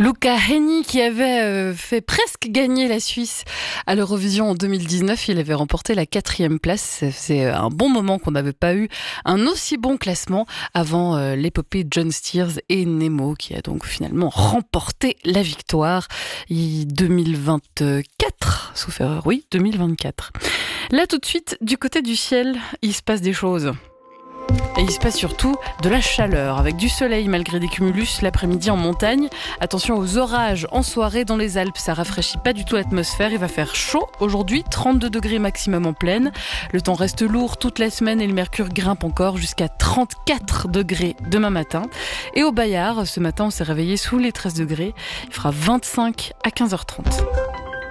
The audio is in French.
Luca Hänni qui avait fait presque gagner la Suisse à l'Eurovision en 2019. Il avait remporté la 4e place. C'est un bon moment qu'on n'avait pas eu un aussi bon classement avant l'épopée John Steers et Nemo qui a donc finalement remporté la victoire 2024, sauf erreur, oui, 2024. Là tout de suite, du côté du ciel, il se passe des choses. Et il se passe surtout de la chaleur, avec du soleil malgré des cumulus l'après-midi en montagne. Attention aux orages en soirée dans les Alpes, ça rafraîchit pas du tout l'atmosphère. Il va faire chaud aujourd'hui, 32 degrés maximum en plaine. Le temps reste lourd toute la semaine et le mercure grimpe encore jusqu'à 34 degrés demain matin. Et au Bayard, ce matin on s'est réveillé sous les 13 degrés. Il fera 25 à 15h30.